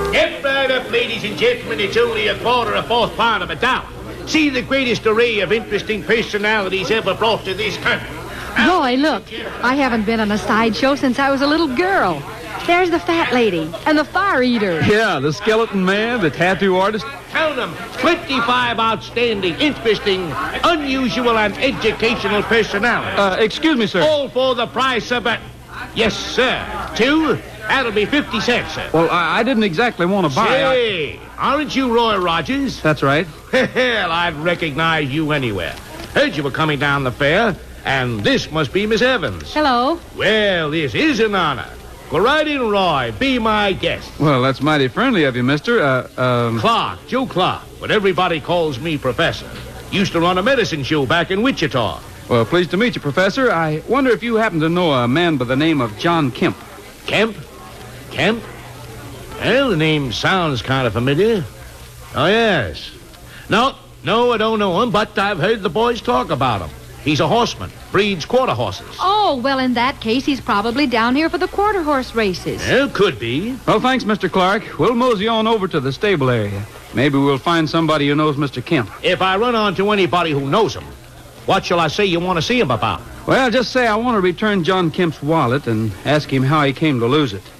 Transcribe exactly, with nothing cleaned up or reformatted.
Get right up, ladies and gentlemen. It's only a quarter or fourth part of a down. See the greatest array of interesting personalities ever brought to this country. Roy, look. I haven't been on a sideshow since I was a little girl. There's the fat lady and the fire eater. Yeah, the skeleton man, the tattoo artist. Count them. twenty-five outstanding, interesting, unusual, and educational personalities. Uh, excuse me, sir. All for the price of a... Yes, sir. Two? That'll be fifty cents, sir. Well, I, I didn't exactly want to buy. Say, I... aren't you Roy Rogers? That's right. Hell, I'd recognize you anywhere. Heard you were coming down the fair, and this must be Miss Evans. Hello. Well, this is an honor. Go right in, Roy. Be my guest. Well, that's mighty friendly of you, mister. Uh, um... Clark, Joe Clark, but everybody calls me Professor. Used to run a medicine show back in Wichita. Well, pleased to meet you, Professor. I wonder if you happen to know a man by the name of John Kemp. Kemp? Kemp? Well, the name sounds kind of familiar. Oh, yes. No, no, I don't know him, but I've heard the boys talk about him. He's a horseman, breeds quarter horses. Oh, well, in that case, he's probably down here for the quarter horse races. Well, could be. Well, thanks, Mister Clark. We'll mosey on over to the stable area. Maybe we'll find somebody who knows Mister Kemp. If I run onto anybody who knows him, what shall I say you want to see him about? Well, just say I want to return John Kemp's wallet and ask him how he came to lose it.